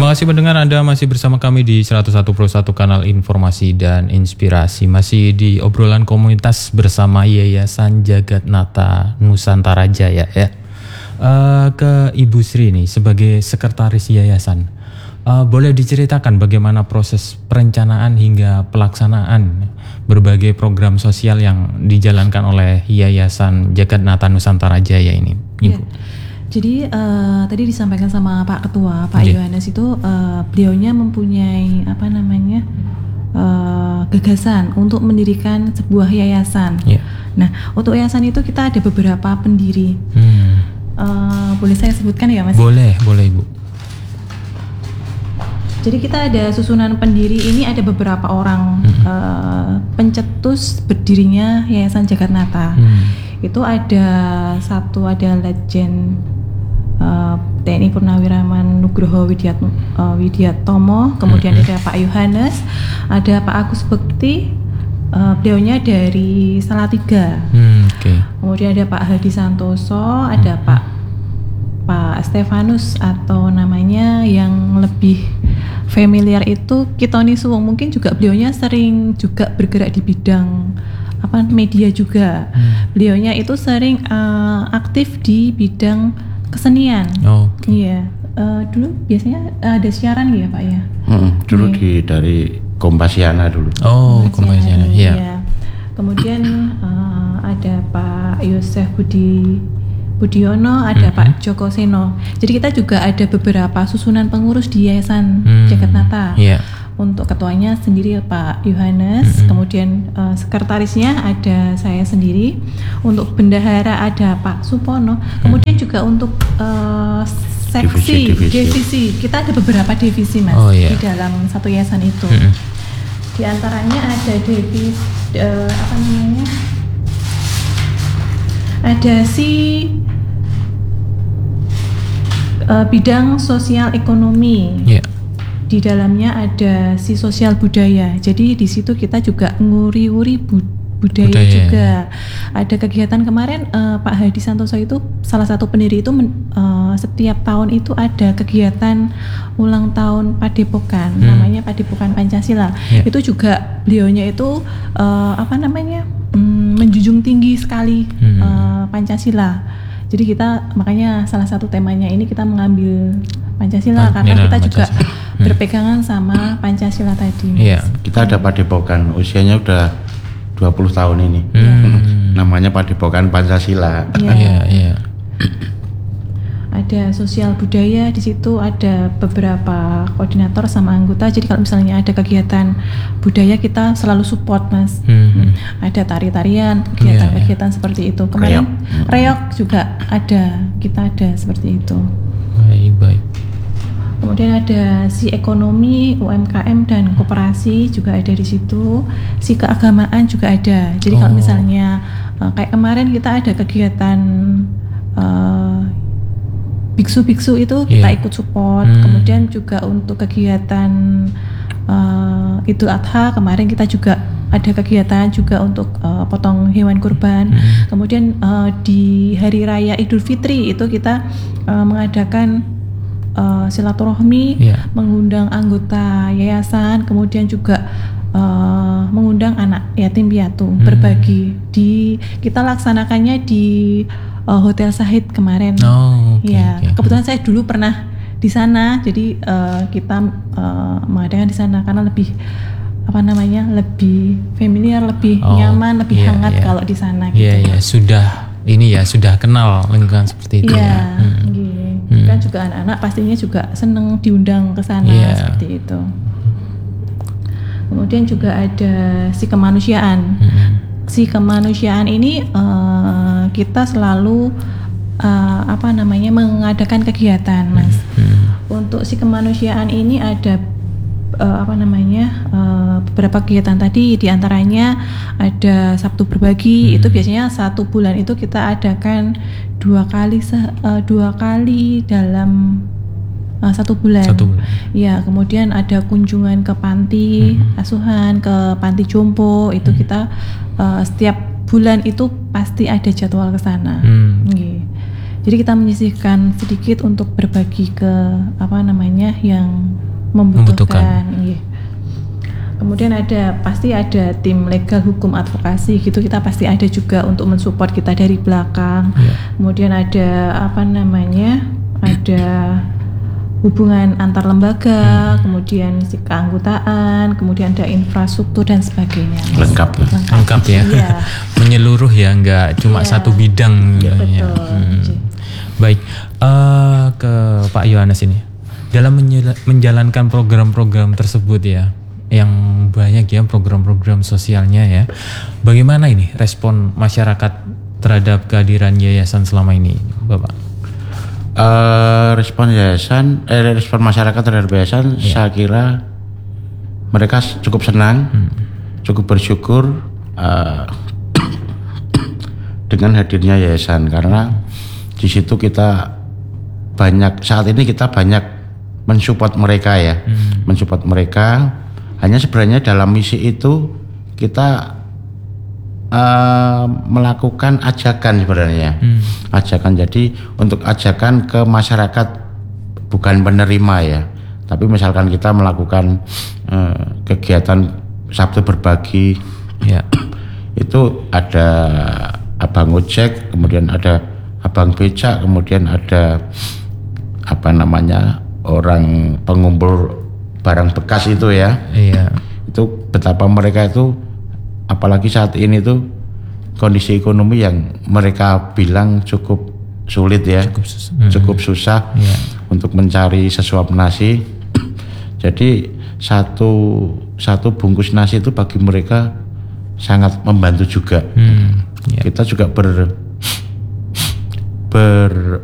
Terima kasih pendengar, Anda masih bersama kami di 101 kanal informasi dan inspirasi. Masih di obrolan komunitas bersama Yayasan Jagatnata Nusantara Jaya ya. Ke Ibu Sri nih sebagai sekretaris yayasan. Boleh diceritakan bagaimana proses perencanaan hingga pelaksanaan berbagai program sosial yang dijalankan oleh Yayasan Jagatnata Nusantara Jaya ini, Ibu? Ya. Jadi tadi disampaikan sama Pak Ketua, Pak Yohanes itu beliaunya mempunyai gagasan untuk mendirikan sebuah yayasan. Yeah. Nah, untuk yayasan itu kita ada beberapa pendiri. Boleh saya sebutkan ya, Mas? Boleh Ibu. Jadi kita ada susunan pendiri ini ada beberapa orang pencetus berdirinya Yayasan Jagatnata. Itu ada legend TNI Purnawirawan Nugroho Widyatomo, kemudian ada Pak Yohanes, ada Pak Agus Bekti, beliaunya dari Salatiga. Kemudian ada Pak Hadi Santoso, ada Pak Stefanus atau namanya yang lebih familiar itu Kitoni Suwung. Mungkin juga beliaunya sering juga bergerak di bidang media juga. Beliaunya itu sering aktif di bidang kesenian. Iya. Dulu biasanya ada siaran ya Pak ya? Dulu dari Kompasiana dulu. Kompasiana. Iya. Kemudian ada Pak Yosef Budiono, ada Pak Joko Seno. Jadi kita juga ada beberapa susunan pengurus di Yayasan Jagatnata. Untuk ketuanya sendiri Pak Yohanes, kemudian sekretarisnya ada saya sendiri. Untuk bendahara ada Pak Supono. Kemudian juga untuk divisi. Kita ada beberapa divisi, Mas, di dalam satu yayasan itu. Di antaranya ada divisi ada bidang sosial ekonomi. Di dalamnya ada si sosial budaya. Jadi di situ kita juga nguri-uri budaya juga. Ada kegiatan kemarin Pak Hadi Santoso itu salah satu pendiri itu setiap tahun itu ada kegiatan ulang tahun Padepokan, namanya Padepokan Pancasila. Itu juga beliaunya itu menjunjung tinggi sekali Pancasila. Jadi kita makanya salah satu temanya ini kita mengambil Pancasila karena kita juga berpegangan sama Pancasila tadi. Iya, kita ada Padepokan, usianya udah 20 tahun ini. Namanya Padepokan Pancasila. Iya. Ada sosial budaya, di situ ada beberapa koordinator sama anggota. Jadi kalau misalnya ada kegiatan budaya kita selalu support, Mas. Ada tari-tarian, kegiatan seperti itu. Kemarin reok juga ada, kita ada seperti itu. Baik. Kemudian ada si ekonomi, UMKM dan koperasi juga ada di situ. Si keagamaan juga ada. Jadi kalau misalnya kayak kemarin kita ada kegiatan biksu-biksu itu kita ikut support. Kemudian juga untuk kegiatan Idul Adha kemarin kita juga ada kegiatan juga untuk potong hewan kurban. Kemudian di hari raya Idul Fitri itu kita mengadakan silaturahmi, mengundang anggota yayasan, kemudian juga mengundang anak yatim piatu berbagi. Kita laksanakannya di Hotel Sahid kemarin. Kebetulan saya dulu pernah di sana, jadi kita mengadakan di sana karena lebih lebih familiar, lebih nyaman, lebih hangat kalau di sana. Sudah kenal lingkungan seperti itu. Kan juga anak-anak pastinya juga seneng diundang ke sana seperti itu. Kemudian juga ada si kemanusiaan. Si kemanusiaan ini kita selalu mengadakan kegiatan, Mas. Untuk si kemanusiaan ini ada beberapa kegiatan tadi, diantaranya ada Sabtu Berbagi. Itu biasanya 1 bulan itu kita adakan 2 kali dalam 1 bulan. Ya, kemudian ada kunjungan ke panti asuhan, ke panti jompo. Itu kita setiap bulan itu pasti ada jadwal ke sana. Jadi kita menyisihkan sedikit untuk berbagi ke yang membutuhkan. Iya. Kemudian pasti ada tim legal hukum advokasi gitu, kita pasti ada juga untuk mensupport kita dari belakang. Kemudian ada ada hubungan antar lembaga, kemudian keanggotaan, kemudian ada infrastruktur dan sebagainya. Lengkap ya. Iya. Menyeluruh ya, nggak cuma satu bidang. Betul. Baik, ke Pak Yohanes ini, dalam menjalankan program-program tersebut ya, yang banyak ya program-program sosialnya ya, bagaimana ini respon masyarakat terhadap kehadiran yayasan selama ini, Bapak? Respon masyarakat terhadap yayasan, saya kira mereka cukup senang, cukup bersyukur dengan hadirnya yayasan, karena di situ saat ini kita banyak mensupport mereka ya, mensupport mereka. Hanya sebenarnya dalam misi itu kita melakukan ajakan sebenarnya, ajakan. Jadi untuk ajakan ke masyarakat, bukan penerima ya, tapi misalkan kita melakukan kegiatan Sabtu berbagi, itu ada abang ojek, kemudian ada abang becak, kemudian ada orang pengumpul barang bekas itu ya. Itu betapa mereka itu, apalagi saat ini tuh kondisi ekonomi yang mereka bilang cukup sulit ya, cukup susah untuk mencari sesuap nasi. Jadi satu bungkus nasi itu bagi mereka sangat membantu juga. Kita juga